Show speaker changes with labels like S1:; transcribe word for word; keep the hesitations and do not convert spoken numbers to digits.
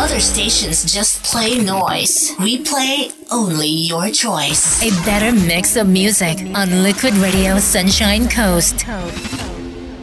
S1: Other stations just play noise. We play only your choice.
S2: A better mix of music on Liquid Radio Sunshine Coast.